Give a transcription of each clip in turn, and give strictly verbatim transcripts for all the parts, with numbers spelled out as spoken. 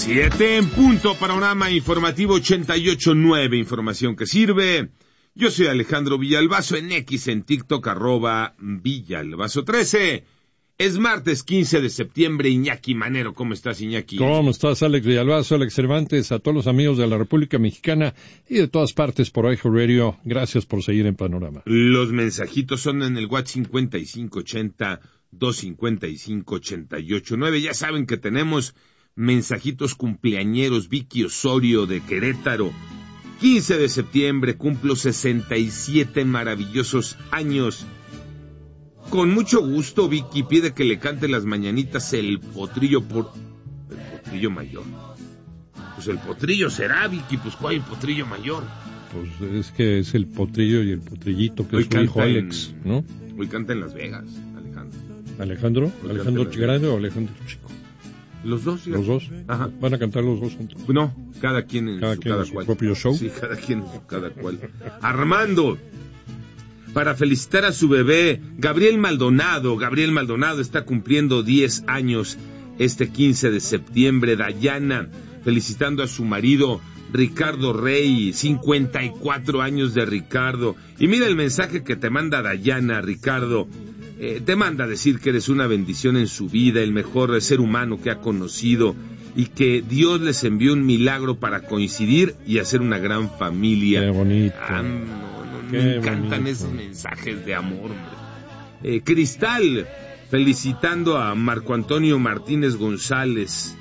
Siete en punto, panorama informativo ochenta y ocho nueve, información que sirve. Yo soy Alejandro Villalbazo, en X, en TikTok, arroba Villalbazo trece. Es martes quince de septiembre, Iñaki Manero. ¿Cómo estás, Iñaki? ¿Cómo estás, Alex Villalbazo, Alex Cervantes, a todos los amigos de la República Mexicana y de todas partes por iHeart Radio? Gracias por seguir en Panorama. Los mensajitos son en el WhatsApp cincuenta y cinco ochenta, doscientos cincuenta y cinco, ochenta y ocho nueve. Ya saben que tenemos mensajitos cumpleañeros. Vicky Osorio de Querétaro. quince de septiembre, cumplo sesenta y siete maravillosos años. Con mucho gusto, Vicky pide que le cante las mañanitas el potrillo por... el potrillo mayor. Pues el potrillo será, Vicky, pues ¿cuál el potrillo mayor? Pues es que es el potrillo y el potrillito que hoy es su hijo en... Alex, ¿no? Hoy canta en Las Vegas, Alejandro. ¿Alejandro? Hoy ¿Alejandro Grande o Alejandro Chico? Los dos, ¿Los dos? Ajá. ¿Van a cantar los dos juntos? No, cada quien en cada su, quien cada en su cual. propio show. Sí, cada quien en su cada cual. Armando, para felicitar a su bebé, Gabriel Maldonado. Gabriel Maldonado está cumpliendo diez años este quince de septiembre. Dayana, felicitando a su marido, Ricardo Rey, cincuenta y cuatro años de Ricardo. Y mira el mensaje que te manda Dayana, Ricardo. Eh, te manda a decir que eres una bendición en su vida, el mejor ser humano que ha conocido, y que Dios les envió un milagro para coincidir y hacer una gran familia. Qué bonito. Ah, no, no, Qué me encantan bonito. esos mensajes de amor, hombre. Eh, Cristal, felicitando a Marco Antonio Martínez González,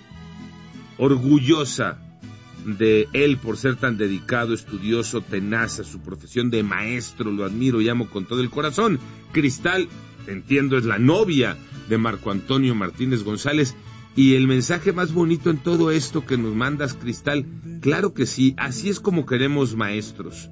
orgullosa de él por ser tan dedicado, estudioso, tenaz a su profesión de maestro. Lo admiro y amo con todo el corazón. Cristal, entiendo, es la novia de Marco Antonio Martínez González. Y el mensaje más bonito en todo esto que nos mandas, Cristal, claro que sí, así es como queremos maestros,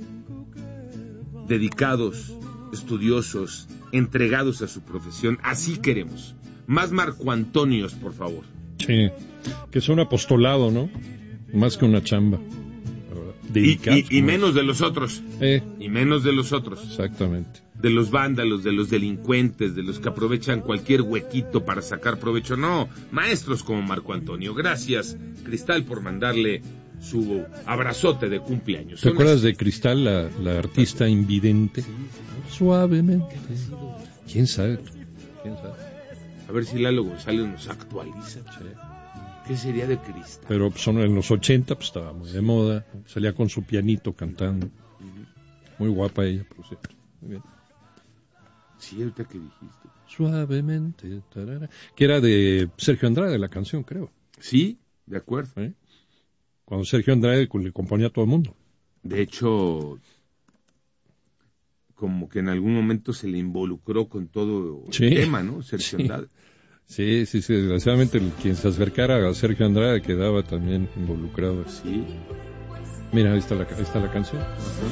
dedicados, estudiosos, entregados a su profesión. Así queremos más Marco Antonios, por favor. Sí, que es un apostolado, ¿no? Más que una chamba. Y, y, y menos de los otros. Eh, y menos de los otros. Exactamente. De los vándalos, de los delincuentes, de los que aprovechan cualquier huequito para sacar provecho. No, maestros como Marco Antonio. Gracias, Cristal, por mandarle su abrazote de cumpleaños. ¿Te Son acuerdas las... de Cristal, la, la artista invidente? Suavemente. ¿Quién sabe? ¿Quién sabe? A ver si Lalo González nos actualiza. Sí. ¿Qué sería de Cristal? Pero pues, en los ochenta pues, estaba muy de moda. Salía con su pianito cantando. Muy guapa ella, por cierto. Muy bien. Sí, ahorita que dijiste. Suavemente. Tarara, que era de Sergio Andrade, la canción, creo. Sí, de acuerdo. ¿Eh? Cuando Sergio Andrade le componía a todo el mundo. De hecho, como que en algún momento se le involucró con todo sí, el tema, ¿no? Sergio sí. Andrade. Sí, sí, sí, desgraciadamente el, quien se acercara a Sergio Andrade quedaba también involucrado. Sí. Mira, ahí está la, ahí está la canción.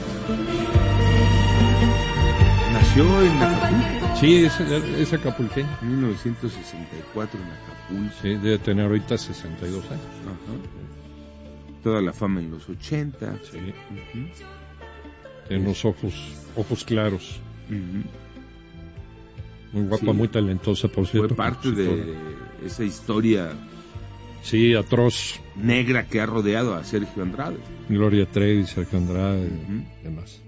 Nació en Acapulco. Sí, es, es acapulqueña. mil novecientos sesenta y cuatro en Acapulco. Sí, debe tener ahorita sesenta y dos años. Ajá. Toda la fama en los ochenta. Sí. Uh-huh. Tiene unos ojos, ojos claros. Uh-huh. Muy guapa, sí. Muy talentosa, por cierto. Fue parte de esa historia. Sí, atroz. Negra que ha rodeado a Sergio Andrade. Gloria Trevi, Sergio Andrade, uh-huh. y demás.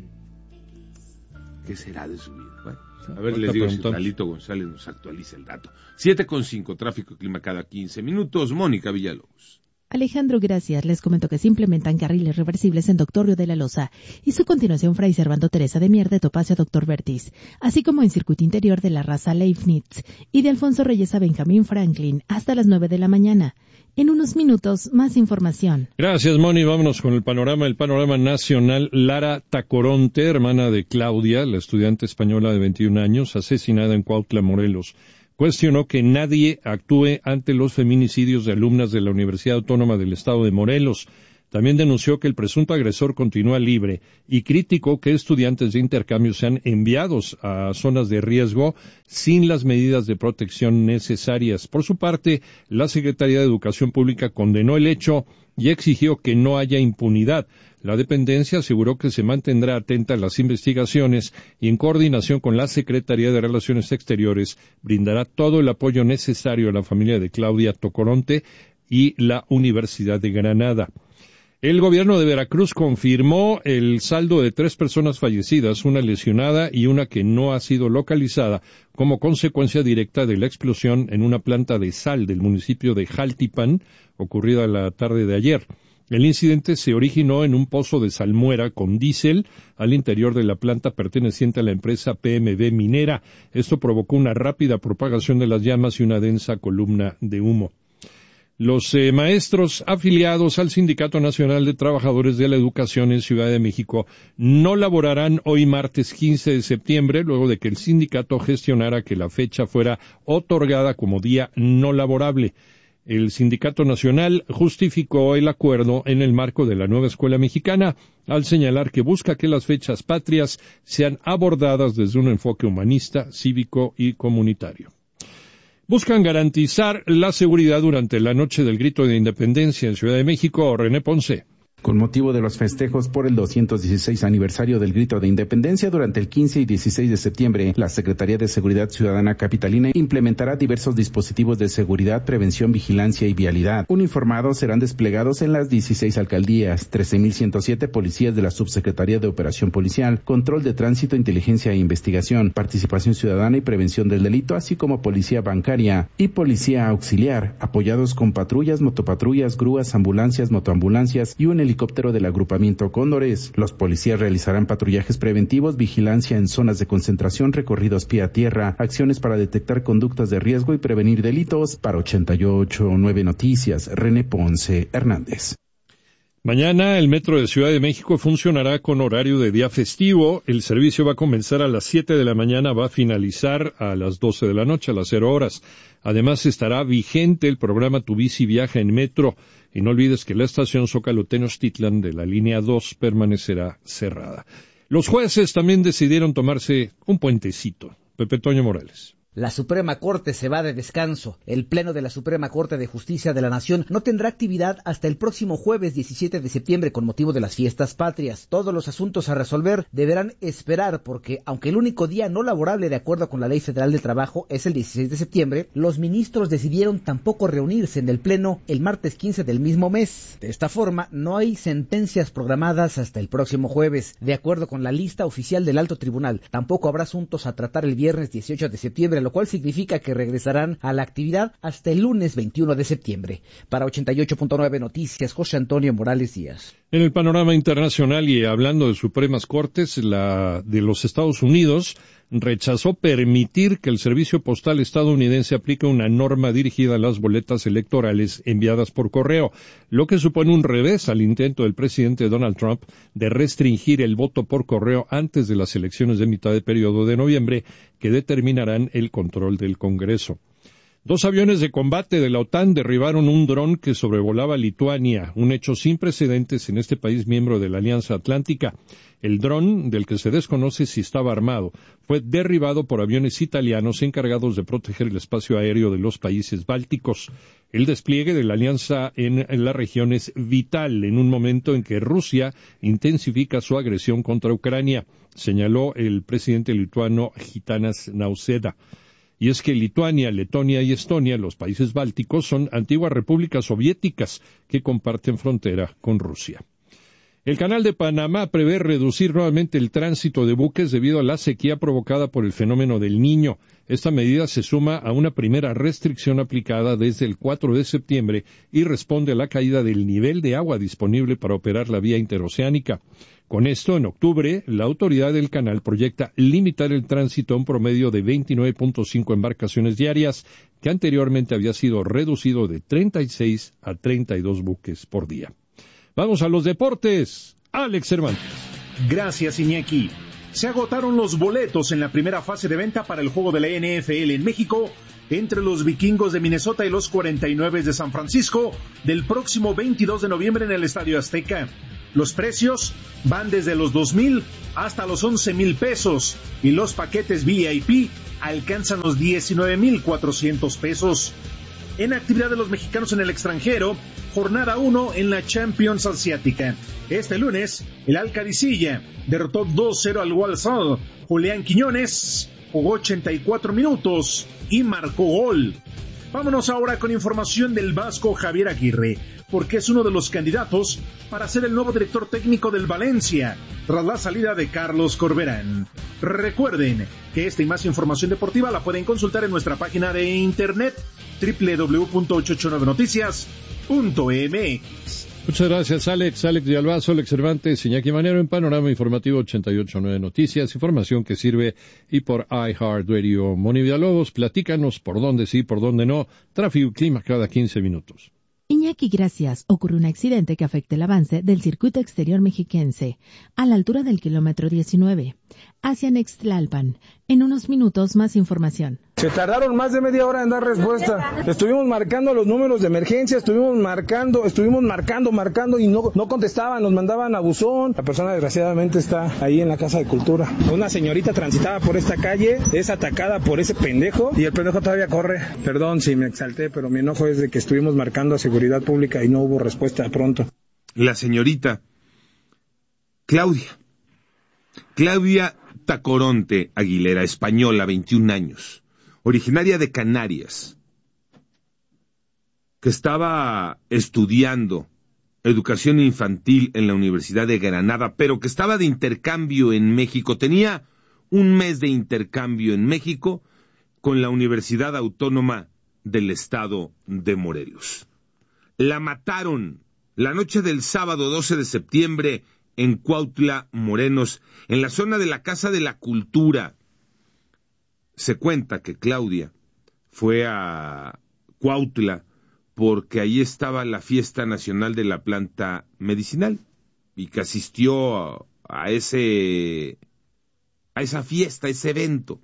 ¿Qué será de su vida? Bueno, a ver, les digo si Lalito González nos actualiza el dato. siete con cinco, tráfico y clima cada quince minutos. Mónica Villalobos. Alejandro, gracias. Les comento que se implementan carriles reversibles en Doctor Río de la Loza y su continuación Fray Servando Teresa de Mier de Topacio a Doctor Vertis, así como en circuito interior de la raza Leibniz y de Alfonso Reyes a Benjamín Franklin hasta las nueve de la mañana. En unos minutos, más información. Gracias, Moni. Vámonos con el panorama, el panorama nacional. Lara Tacoronte, hermana de Claudia, la estudiante española de veintiún años, asesinada en Cuautla, Morelos, cuestionó que nadie actúe ante los feminicidios de alumnas de la Universidad Autónoma del Estado de Morelos. También denunció que el presunto agresor continúa libre y criticó que estudiantes de intercambio sean enviados a zonas de riesgo sin las medidas de protección necesarias. Por su parte, la Secretaría de Educación Pública condenó el hecho y exigió que no haya impunidad. La dependencia aseguró que se mantendrá atenta a las investigaciones y en coordinación con la Secretaría de Relaciones Exteriores brindará todo el apoyo necesario a la familia de Claudia Tacoronte y la Universidad de Granada. El gobierno de Veracruz confirmó el saldo de tres personas fallecidas, una lesionada y una que no ha sido localizada, como consecuencia directa de la explosión en una planta de sal del municipio de Jaltipan, ocurrida la tarde de ayer. El incidente se originó en un pozo de salmuera con diésel al interior de la planta perteneciente a la empresa P M B Minera. Esto provocó una rápida propagación de las llamas y una densa columna de humo. Los eh, maestros afiliados al Sindicato Nacional de Trabajadores de la Educación en Ciudad de México no laborarán hoy martes quince de septiembre, luego de que el sindicato gestionara que la fecha fuera otorgada como día no laborable. El Sindicato Nacional justificó el acuerdo en el marco de la nueva escuela mexicana, al señalar que busca que las fechas patrias sean abordadas desde un enfoque humanista, cívico y comunitario. Buscan garantizar la seguridad durante la noche del Grito de Independencia en Ciudad de México. René Ponce. Con motivo de los festejos por el doscientos dieciséis aniversario del Grito de Independencia durante el quince y dieciséis de septiembre, la Secretaría de Seguridad Ciudadana Capitalina implementará diversos dispositivos de seguridad, prevención, vigilancia y vialidad. Uniformados serán desplegados en las dieciséis alcaldías, trece mil ciento siete policías de la Subsecretaría de Operación Policial, Control de Tránsito, Inteligencia e Investigación, Participación Ciudadana y Prevención del Delito, así como Policía Bancaria y Policía Auxiliar, apoyados con patrullas, motopatrullas, grúas, ambulancias, motoambulancias y un helicóptero del agrupamiento Cóndores. Los policías realizarán patrullajes preventivos, vigilancia en zonas de concentración, recorridos pie a tierra, acciones para detectar conductas de riesgo y prevenir delitos. Para ochenta y ocho punto nueve Noticias, René Ponce Hernández. Mañana el Metro de Ciudad de México funcionará con horario de día festivo. El servicio va a comenzar a las siete de la mañana, va a finalizar a las doce de la noche, a las cero horas. Además estará vigente el programa Tu Bici Viaja en Metro. Y no olvides que la estación Zócalo Tenochtitlan de la línea dos permanecerá cerrada. Los jueces también decidieron tomarse un puentecito. Pepe Toño Morales. La Suprema Corte se va de descanso. El Pleno de la Suprema Corte de Justicia de la Nación no tendrá actividad hasta el próximo jueves diecisiete de septiembre con motivo de las fiestas patrias. Todos los asuntos a resolver deberán esperar porque, aunque el único día no laborable de acuerdo con la Ley Federal del Trabajo es el dieciséis de septiembre, los ministros decidieron tampoco reunirse en el Pleno el martes quince del mismo mes. De esta forma, no hay sentencias programadas hasta el próximo jueves. De acuerdo con la lista oficial del Alto Tribunal, tampoco habrá asuntos a tratar el viernes dieciocho de septiembre, lo cual significa que regresarán a la actividad hasta el lunes veintiuno de septiembre. Para ochenta y ocho punto nueve Noticias, José Antonio Morales Díaz. En el panorama internacional y hablando de Supremas Cortes, la de los Estados Unidos rechazó permitir que el servicio postal estadounidense aplique una norma dirigida a las boletas electorales enviadas por correo, lo que supone un revés al intento del presidente Donald Trump de restringir el voto por correo antes de las elecciones de mitad de periodo de noviembre, que determinarán el control del Congreso. Dos aviones de combate de la OTAN derribaron un dron que sobrevolaba Lituania, un hecho sin precedentes en este país miembro de la Alianza Atlántica. El dron, del que se desconoce si estaba armado, fue derribado por aviones italianos encargados de proteger el espacio aéreo de los países bálticos. El despliegue de la alianza en, en la región es vital en un momento en que Rusia intensifica su agresión contra Ucrania, señaló el presidente lituano Gitanas Nausėda. Y es que Lituania, Letonia y Estonia, los países bálticos, son antiguas repúblicas soviéticas que comparten frontera con Rusia. El Canal de Panamá prevé reducir nuevamente el tránsito de buques debido a la sequía provocada por el fenómeno del Niño. Esta medida se suma a una primera restricción aplicada desde el cuatro de septiembre y responde a la caída del nivel de agua disponible para operar la vía interoceánica. Con esto, en octubre, la autoridad del canal proyecta limitar el tránsito a un promedio de veintinueve punto cinco embarcaciones diarias, que anteriormente había sido reducido de treinta y seis a treinta y dos buques por día. Vamos a los deportes. Alex Cervantes. Gracias, Iñaki. Se agotaron los boletos en la primera fase de venta para el juego de la N F L en México entre los Vikingos de Minnesota y los cuarenta y nueve de San Francisco del próximo veintidós de noviembre en el Estadio Azteca. Los precios van desde los dos mil hasta los once mil pesos y los paquetes V I P alcanzan los diecinueve mil cuatrocientos pesos. En actividad de los mexicanos en el extranjero, jornada uno en la Champions Asiática. Este lunes, el Alcaricilla derrotó dos cero al Walsall. Julián Quiñones jugó ochenta y cuatro minutos y marcó gol. Vámonos ahora con información del vasco Javier Aguirre, porque es uno de los candidatos para ser el nuevo director técnico del Valencia, tras la salida de Carlos Corberán. Recuerden que esta y más información deportiva la pueden consultar en nuestra página de internet doble u doble u doble u punto ochocientos ochenta y nueve noticias punto m x. Muchas gracias, Alex. Alex de Albazo, Alex Cervantes, Iñaki Manero en Panorama Informativo ochenta y ocho punto nueve Noticias, información que sirve y por iHeartRadio. Moni Villalobos, platícanos por dónde sí, por dónde no. Tráfico y clima cada quince minutos. Iñaki, gracias. Ocurre un accidente que afecta el avance del circuito exterior mexiquense a la altura del kilómetro diecinueve, hacia Nextlalpan. En unos minutos, más información. Se tardaron más de media hora en dar respuesta. Estuvimos marcando los números de emergencia, estuvimos marcando, estuvimos marcando, marcando y no, no contestaban, nos mandaban a buzón. La persona desgraciadamente está ahí en la Casa de Cultura. Una señorita transitaba por esta calle, es atacada por ese pendejo y el pendejo todavía corre. Perdón si me exalté, pero mi enojo es de que estuvimos marcando a seguridad pública y no hubo respuesta pronto. La señorita Claudia, Claudia Tacoronte Aguilera, española, veintiún años. Originaria de Canarias, que estaba estudiando educación infantil en la Universidad de Granada, pero que estaba de intercambio en México. Tenía un mes de intercambio en México con la Universidad Autónoma del Estado de Morelos. La mataron la noche del sábado doce de septiembre en Cuautla, Morelos, en la zona de la Casa de la Cultura. Se cuenta que Claudia fue a Cuautla porque ahí estaba la fiesta nacional de la planta medicinal y que asistió a ese a esa fiesta, a ese evento.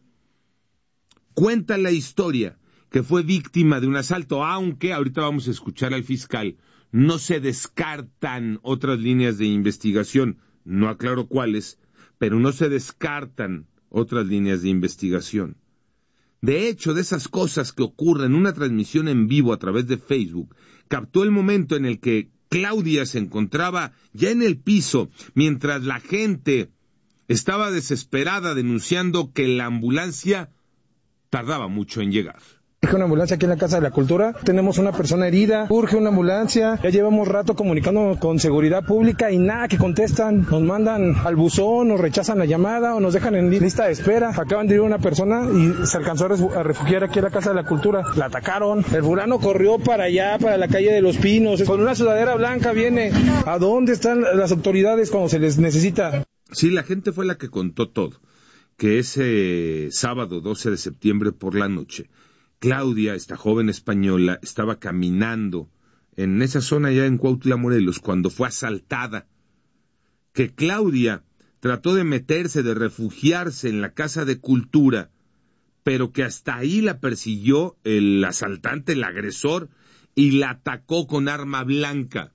Cuenta la historia que fue víctima de un asalto, aunque ahorita vamos a escuchar al fiscal. No se descartan otras líneas de investigación, no aclaro cuáles, pero no se descartan otras líneas de investigación. De hecho, de esas cosas que ocurren, una transmisión en vivo a través de Facebook captó el momento en el que Claudia se encontraba ya en el piso, mientras la gente estaba desesperada denunciando que la ambulancia tardaba mucho en llegar. Una ambulancia aquí en la Casa de la Cultura, tenemos una persona herida, urge una ambulancia, ya llevamos rato comunicándonos con seguridad pública y nada que contestan, nos mandan al buzón, nos rechazan la llamada o nos dejan en lista de espera. Acaban de ir una persona y se alcanzó a refugiar aquí en la Casa de la Cultura, la atacaron, el fulano corrió para allá, para la calle de los Pinos, con una sudadera blanca viene. ¿A dónde están las autoridades cuando se les necesita? Sí, la gente fue la que contó todo, que ese sábado doce de septiembre por la noche, Claudia, esta joven española, estaba caminando en esa zona ya en Cuautla, Morelos, cuando fue asaltada. Que Claudia trató de meterse, de refugiarse en la Casa de Cultura, pero que hasta ahí la persiguió el asaltante, el agresor, y la atacó con arma blanca.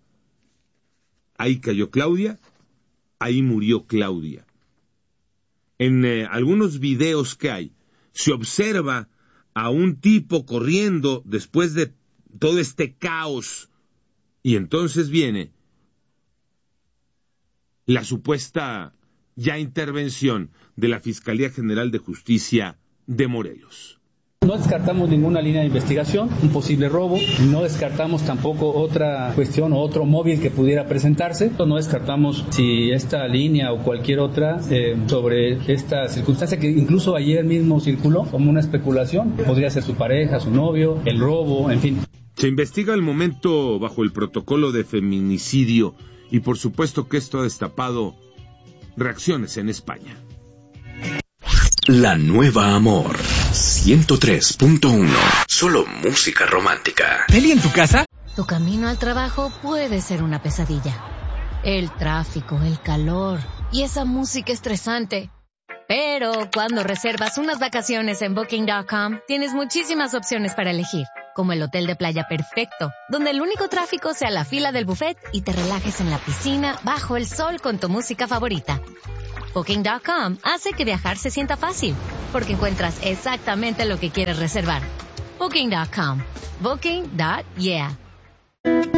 Ahí cayó Claudia, ahí murió Claudia. En eh, algunos videos que hay, se observa a un tipo corriendo después de todo este caos, y entonces viene la supuesta ya intervención de la Fiscalía General de Justicia de Morelos. No descartamos ninguna línea de investigación, un posible robo, no descartamos tampoco otra cuestión o otro móvil que pudiera presentarse, no descartamos si esta línea o cualquier otra eh, sobre esta circunstancia que incluso ayer mismo circuló como una especulación, podría ser su pareja, su novio, el robo, en fin. Se investiga el momento bajo el protocolo de feminicidio y por supuesto que esto ha destapado reacciones en España. La Nueva Amor ciento tres punto uno. Solo música romántica. ¿Peli en tu casa? Tu camino al trabajo puede ser una pesadilla. El tráfico, el calor y esa música estresante. Pero cuando reservas unas vacaciones en Booking punto com, tienes muchísimas opciones para elegir. Como el hotel de playa perfecto, donde el único tráfico sea la fila del buffet y te relajes en la piscina bajo el sol con tu música favorita. Booking punto com hace que viajar se sienta fácil, porque encuentras exactamente lo que quieres reservar. Booking punto com. Booking. Yeah.